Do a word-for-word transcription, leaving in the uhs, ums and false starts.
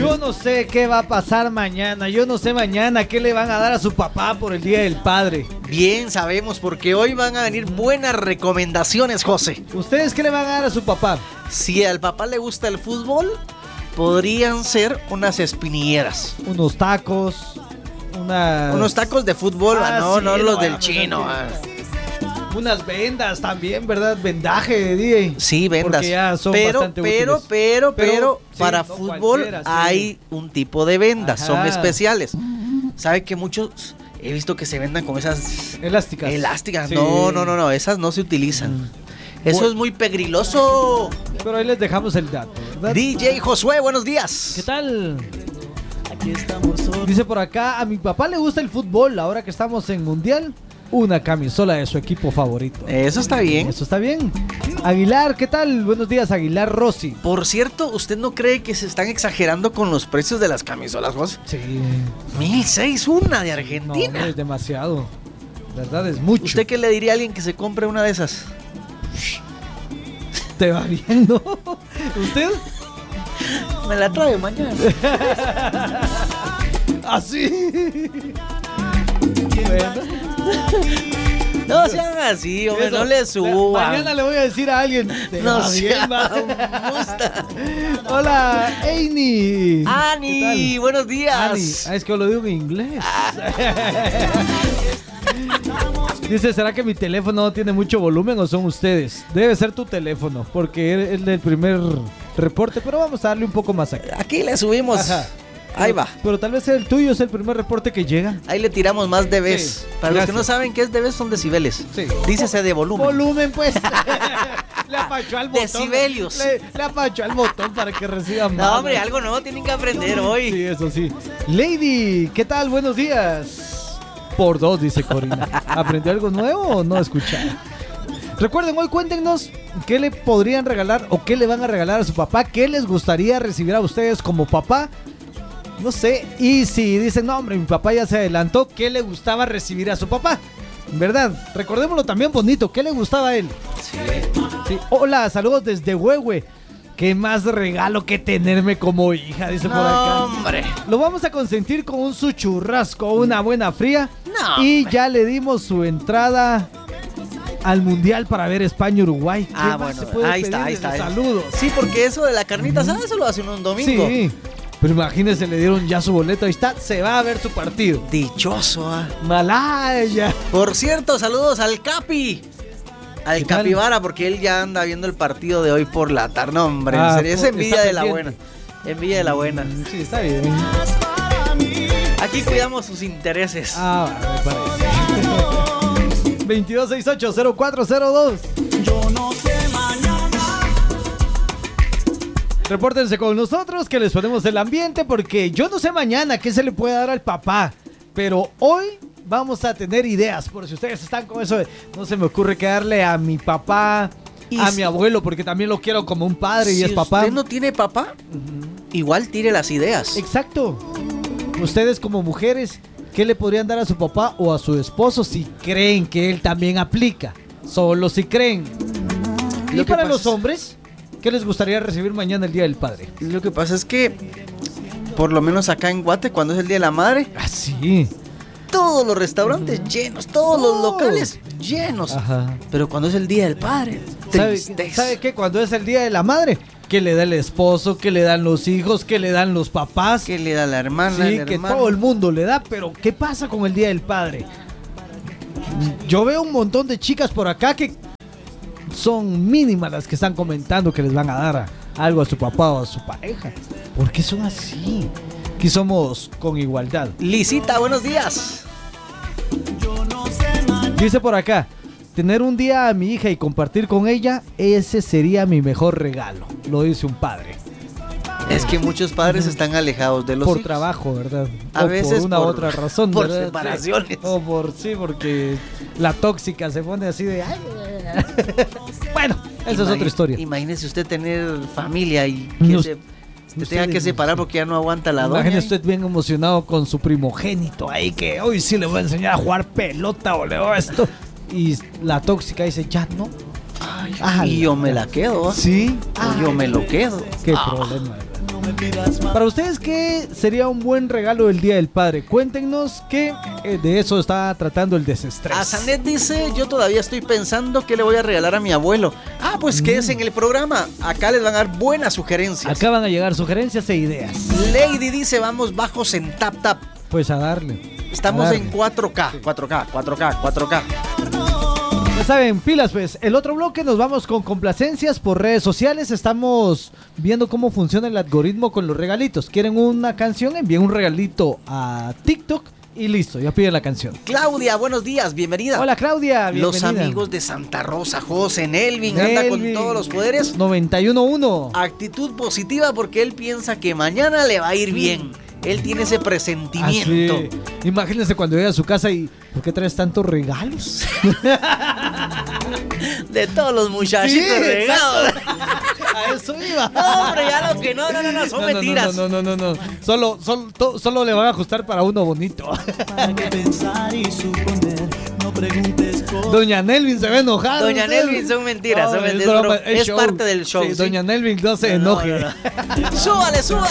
Yo no sé qué va a pasar mañana. Yo no sé mañana qué le van a dar a su papá por el Día del Padre. Bien, sabemos, porque hoy van a venir buenas recomendaciones, José. ¿Ustedes qué le van a dar a su papá? Si al papá le gusta el fútbol, podrían ser unas espinilleras. Unos tacos, unas... Unos tacos de fútbol, Ah, no, sí, no no, los ah, del pues, chino. es ah. Unas vendas también, ¿verdad? Vendaje, D J. Sí, vendas. Porque ya son pero, bastante pero, útiles. pero, pero, Pero, sí, para no fútbol cualquiera, sí. hay un tipo de vendas, Ajá. son especiales. ¿Sabe que muchos he visto que se vendan con esas Elásticas. elásticas? Sí. No, no, no, no, esas no se utilizan. Eso Bu- es muy pegriloso. Pero ahí les dejamos el dato, ¿verdad? D J Josué, buenos días. ¿Qué tal? Dice por acá, a mi papá le gusta el fútbol, ahora que estamos en Mundial, una camisola de su equipo favorito. Eso está bien. Eso está bien. Aguilar, ¿qué tal? Buenos días, Aguilar Rossi. Por cierto, ¿usted no cree que se están exagerando con los precios de las camisolas, José? Sí. Mil seis, una de No, Argentina. no es demasiado. ¿Verdad? Es mucho. ¿Usted qué le diría a alguien que se compre una de esas? ¿Te va bien, no? ¿Usted? Me la trae mañana. ¿Así? Bueno. No sean así, hombre, Eso. no le suban. Mañana le voy a decir a alguien. ¿Te No va bien, sean va? musta. Hola, Aini. Ani, ¿Qué buenos tal? días. Ani. Ah, es que lo digo en inglés. Dice, ¿será que mi teléfono no tiene mucho volumen o son ustedes? Debe ser tu teléfono, porque es del primer reporte, pero vamos a darle un poco más acá. Aquí le subimos. Ajá. Ahí Pero- va. Pero tal vez el tuyo es el primer reporte que llega. Ahí le tiramos más dBs. Sí, Para los que gracias. no saben qué es dBs, son decibeles. Sí. Dícese de volumen. Volumen, pues. Le apachó al botón. Decibelios. Le, le apachó al botón para que reciba más. No, hombre, algo nuevo tienen que aprender hoy. Sí, eso sí. Lady, ¿qué tal? Buenos días. Por dos, dice Corina. ¿Aprendió algo nuevo o no escuchar? Recuerden, hoy cuéntenos qué le podrían regalar o qué le van a regalar a su papá. ¿Qué les gustaría recibir a ustedes como papá? No sé. Y si dicen, no, hombre, mi papá ya se adelantó, ¿qué le gustaba recibir a su papá? ¿Verdad? Recordémoslo también bonito. ¿Qué le gustaba a él? Sí. Sí. Hola, saludos desde Huehue. ¿Qué más regalo que tenerme como hija? Dice por acá. No, hombre. Lo vamos a consentir con un su churrasco, una buena fría. No, y hombre. ya le dimos su entrada al Mundial para ver España-Uruguay. ¿Qué Ah, más bueno, se puede ahí está, pedir ahí desde está. Saludos. Sí, porque eso de la carnita asada eso lo hace uno un domingo. Sí, pero imagínense, le dieron ya su boleto. Ahí está, se va a ver su partido. Dichoso, ah. Malaya. Por cierto, saludos al Capi. Al ¿Qué tal? Capibara, porque él ya anda viendo el partido de hoy por la tarde. No, hombre, Ah, en serio, es está envidia de la pendiente. buena. Envidia de la buena. Sí, está bien. Aquí cuidamos sus intereses. Ah, me parece. veintidós sesenta y ocho cero cuatro cero dos. Repórtense con nosotros que les ponemos el ambiente porque yo no sé mañana qué se le puede dar al papá, pero hoy vamos a tener ideas por si ustedes están con eso de no se me ocurre qué darle a mi papá, Y a si- mi abuelo porque también lo quiero como un padre y si es papá. usted no tiene papá, igual tire las ideas. Exacto. Ustedes como mujeres, ¿qué le podrían dar a su papá o a su esposo si creen que él también aplica? Solo si creen. Y Lo que para pasa los es- hombres, ¿qué les gustaría recibir mañana el Día del Padre? Lo que pasa es que, por lo menos acá en Guate, cuando es el Día de la Madre, Ah, sí. todos los restaurantes llenos, todos los Todos. locales llenos. Ajá. Pero cuando es el Día del Padre, ¿Sabe, tristeza. ¿Sabe qué? Cuando es el Día de la Madre, ¿qué le da el esposo? ¿Qué le dan los hijos? ¿Qué le dan los papás? ¿Qué le da la hermana, Sí, el que hermano? todo el mundo le da, pero ¿qué pasa con el Día del Padre? Yo veo un montón de chicas por acá que son mínimas las que están comentando que les van a dar a- algo a su papá o a su pareja. ¿Por qué son así? Aquí somos con igualdad. Lisita, buenos días. Dice por acá, tener un día a mi hija y compartir con ella, ese sería mi mejor regalo. Lo dice un padre. Es que muchos padres están alejados de los Por hijos. trabajo, ¿verdad? A o veces por una por- otra razón, por ¿verdad? separaciones. Sí. O por sí, porque la tóxica se pone así de ay. Bueno, esa es Imagi- otra historia. Imagínese usted tener familia y que No, se, te usted- tenga que separar porque ya no aguanta la doña. Imagínese usted bien emocionado con su primogénito ahí que hoy sí le voy a enseñar a jugar pelota o le voy a esto. Y la tóxica dice, ya no. Ay, Ah, y yo me la quedo, ¿ah? Sí. O yo me lo quedo. Qué Ah, problema, ¿verdad? Para ustedes, ¿qué sería un buen regalo del Día del Padre? Cuéntenos que eh, de eso está tratando el desestrés. A Sanet dice, yo todavía estoy pensando qué le voy a regalar a mi abuelo. Ah, pues Mm. quédese en el programa. Acá les van a dar buenas sugerencias. Acá van a llegar sugerencias e ideas. Lady dice, vamos bajos en Tap Tap. Pues a darle. Estamos a darle. en cuatro K, cuatro K, cuatro K, cuatro K. Ya saben, pilas pues. El otro bloque nos vamos con complacencias por redes sociales. Estamos viendo cómo funciona el algoritmo con los regalitos. ¿Quieren una canción? Envíen un regalito a TikTok y listo, ya piden la canción. Claudia, buenos días, bienvenida. Hola Claudia, bienvenida. Los amigos de Santa Rosa, José Nelvin, anda con Nelvin. todos los poderes. noventa y uno uno. Actitud positiva porque él piensa que mañana le va a ir bien. Él tiene ese presentimiento. Ah, sí. Imagínense cuando llega a su casa y ¿por qué traes tantos regalos? De todos los muchachitos Sí, regados. A eso iba. No, hombre, ya lo que no, no, no, no, son No, no, mentiras. No, no, no, no, no. Solo, solo, to- solo le van a ajustar para uno bonito. Para qué pensar y suponer, no preguntes cosas. Doña Nelvin se ve enojada. Doña usted. Nelvin, son mentiras, son es mentiras, broma, pero es show. parte del show, Sí, ¿sí? Doña Nelvin no se No, enoje. no, no. Súbale, súbale.